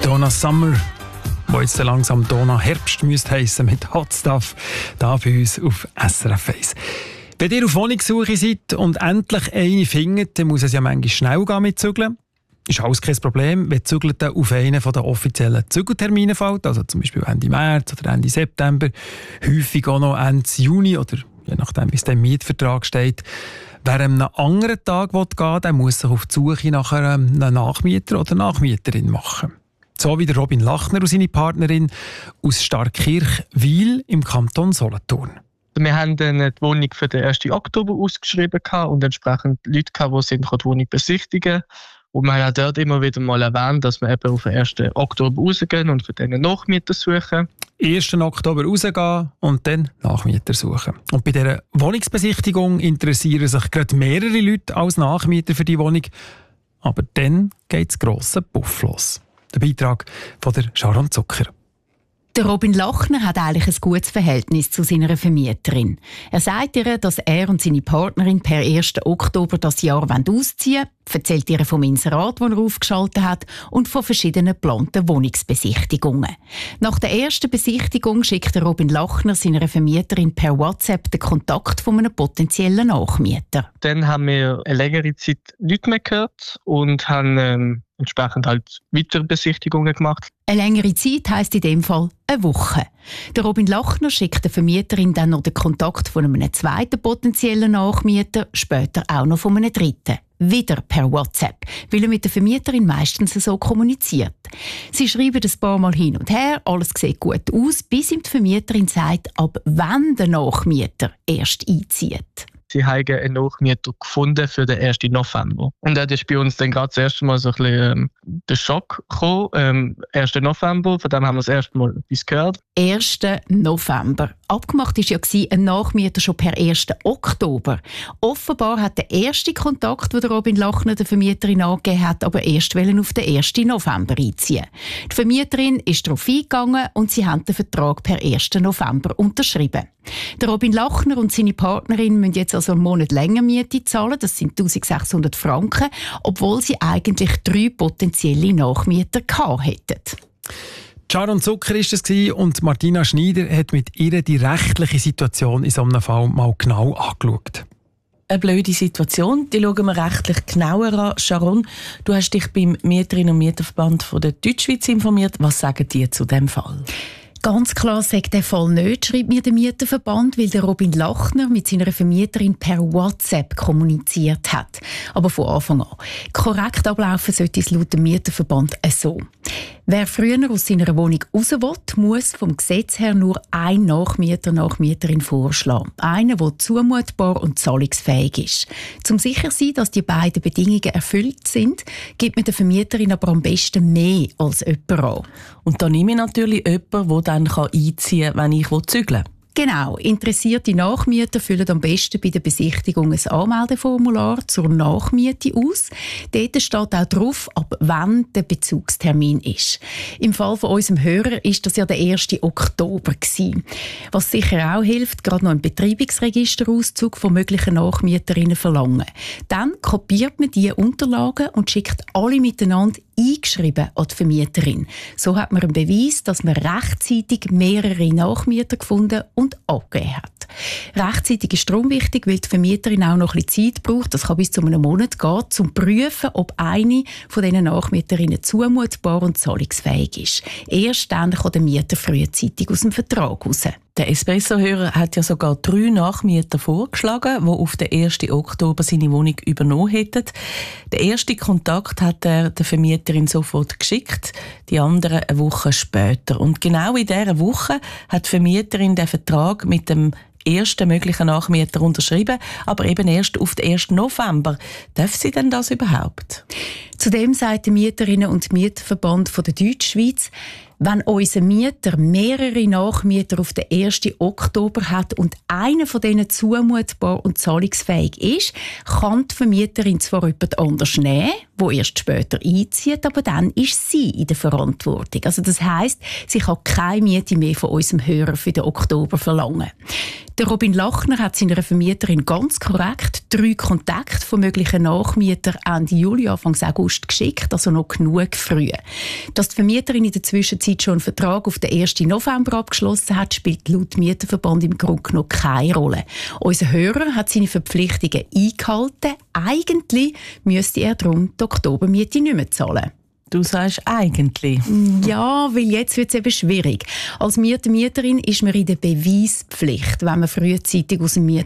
Donna Summer, wo jetzt langsam Donna Herbst müsste heissen, mit Hot Stuff, da bei uns auf SRF 1. Wenn ihr auf Wohnungssuche seid und endlich eine findet, dann muss es ja manchmal schnell gehen mit Zügeln. Ist alles kein Problem, wenn Zügelte auf einen der offiziellen Zügeltermine fällt, also zum Beispiel Ende März oder Ende September, häufig auch noch Ende Juni oder je nachdem, wie es im Mietvertrag steht. Wer an einem anderen Tag gehen will, der muss sich auf die Suche nach einem Nachmieter oder Nachmieterin machen. So wie der Robin Lachner und seine Partnerin aus Starkkirch-Wil im Kanton Solothurn. Wir haben dann die Wohnung für den 1. Oktober ausgeschrieben und entsprechend Leute, die die Wohnung besichtigen. Und wir haben auch dort immer wieder mal erwähnt, dass wir eben auf den 1. Oktober rausgehen und für den Nachmieter suchen. 1. Oktober rausgehen und dann Nachmieter suchen. Und bei dieser Wohnungsbesichtigung interessieren sich gerade mehrere Leute als Nachmieter für die Wohnung. Aber dann geht das grosse Puff los. Der Beitrag von der Sharon Zucker. Der Robin Lachner hat eigentlich ein gutes Verhältnis zu seiner Vermieterin. Er sagt ihr, dass er und seine Partnerin per 1. Oktober das Jahr ausziehen wollen, erzählt ihr vom Inserat, das er aufgeschaltet hat, und von verschiedenen geplanten Wohnungsbesichtigungen. Nach der ersten Besichtigung schickt der Robin Lachner seiner Vermieterin per WhatsApp den Kontakt von einem potenziellen Nachmieter. Dann haben wir eine längere Zeit nichts mehr gehört und haben entsprechend halt weitere Besichtigungen gemacht. Eine längere Zeit heisst in dem Fall eine Woche. Der Robin Lachner schickt der Vermieterin dann noch den Kontakt von einem zweiten potenziellen Nachmieter, später auch noch von einem dritten. Wieder per WhatsApp, weil er mit der Vermieterin meistens so kommuniziert. Sie schreiben ein paar Mal hin und her, alles sieht gut aus, bis ihm die Vermieterin sagt, ab wann der Nachmieter erst einzieht. Sie haben einen Nachmieter gefunden für den 1. November. Und das ist bei uns dann gerade das erste Mal so ein bisschen der Schock gekommen. 1. November, von dem haben wir das erste Mal etwas gehört. 1. November. Abgemacht war ja ein Nachmieter schon per 1. Oktober. Offenbar hat der erste Kontakt, den der Robin Lachner der Vermieterin angegeben hat, aber erst auf den 1. November einziehen. Die Vermieterin ist darauf eingegangen und sie haben den Vertrag per 1. November unterschrieben. Der Robin Lachner und seine Partnerin müssen jetzt also einen Monat länger Miete zahlen, das sind 1600 Franken, obwohl sie eigentlich 3 potenzielle Nachmieter gehabt hätten. Sharon Zucker war es und Martina Schneider hat mit ihr die rechtliche Situation in so einem Fall mal genau angeschaut. Eine blöde Situation, die schauen wir rechtlich genauer an. Sharon, du hast dich beim Mieterinnen- und Mieterverband von der Deutschschweiz informiert. Was sagen die zu diesem Fall? Ganz klar sagt der Fall nicht, schreibt mir der Mieterverband, weil der Robin Lachner mit seiner Vermieterin per WhatsApp kommuniziert hat. Aber von Anfang an. Korrekt ablaufen sollte es laut dem Mieterverband so. Wer früher aus seiner Wohnung raus will, muss vom Gesetz her nur einen Nachmieterin vorschlagen. Einen, der zumutbar und zahlungsfähig ist. Zum sicher sein, dass die beiden Bedingungen erfüllt sind, gibt mir der Vermieterin aber am besten mehr als jemand an. Und da nehme ich natürlich jemanden, der dann einziehen kann, wenn ich zügeln will. Genau. Interessierte Nachmieter füllen am besten bei der Besichtigung ein Anmeldeformular zur Nachmiete aus. Dort steht auch drauf, ab wann der Bezugstermin ist. Im Fall von unserem Hörer ist das ja der 1. Oktober gewesen. Was sicher auch hilft, gerade noch einen Betreibungsregisterauszug von möglichen Nachmieterinnen verlangen. Dann kopiert man diese Unterlagen und schickt alle miteinander eingeschrieben an die Vermieterin. So hat man einen Beweis, dass man rechtzeitig mehrere Nachmieter gefunden und angegeben hat. Rechtzeitig ist darum wichtig, weil die Vermieterin auch noch ein bisschen Zeit braucht, das kann bis zu einem Monat gehen, um zu prüfen, ob eine von diesen Nachmieterinnen zumutbar und zahlungsfähig ist. Erst dann kann der Mieter frühzeitig aus dem Vertrag raus. Der Espresso-Hörer hat ja sogar 3 Nachmieter vorgeschlagen, die auf den 1. Oktober seine Wohnung übernommen hätten. Den ersten Kontakt hat er der Vermieterin sofort geschickt, die anderen eine Woche später. Und genau in dieser Woche hat die Vermieterin den Vertrag mit dem ersten möglichen Nachmieter unterschrieben, aber eben erst auf den 1. November. Darf sie denn das überhaupt? Zudem sagt der Mieterinnen- und Mieterverband von der Deutschschweiz, wenn unser Mieter mehrere Nachmieter auf den 1. Oktober hat und einer von denen zumutbar und zahlungsfähig ist, kann die Vermieterin zwar jemand anders nehmen, der erst später einzieht, aber dann ist sie in der Verantwortung. Also das heisst, sie kann keine Miete mehr von unserem Hörer für den Oktober verlangen. Der Robin Lachner hat seiner Vermieterin ganz korrekt 3 Kontakte von möglichen Nachmietern Ende Juli, Anfang August August geschickt, also noch genug früh. Dass die Vermieterin in der Zwischenzeit schon einen Vertrag auf den 1. November abgeschlossen hat, spielt laut Mieterverband im Grunde noch keine Rolle. Unser Hörer hat seine Verpflichtungen eingehalten. Eigentlich müsste er darum die Oktobermiete nicht mehr zahlen. Du sagst eigentlich. Ja, weil jetzt wird es eben schwierig. Als Mieterin ist man in der Beweispflicht, wenn man frühzeitig aus dem